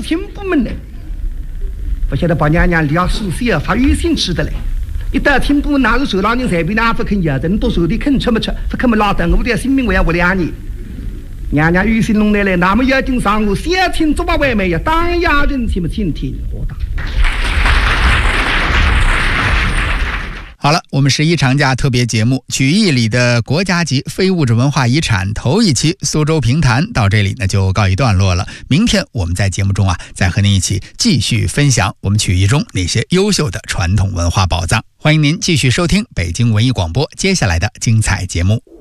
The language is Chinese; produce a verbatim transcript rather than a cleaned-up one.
亲部门呢，不晓得把娘娘聊熟悉啊，发语心吃的嘞。一到亲部哪有手老人才比哪不肯呀？人多手的肯吃不吃，不肯么拉等我的性命为要我两年。娘娘语心浓来了，那么要紧上午先请做把外卖呀，当家人什么请听我打。 好了，我们十一长假特别节目《曲艺里的国家级非物质文化遗产》头一期苏州评弹到这里呢就告一段落了。明天我们在节目中啊，再和您一起继续分享我们曲艺中那些优秀的传统文化宝藏。欢迎您继续收听北京文艺广播接下来的精彩节目。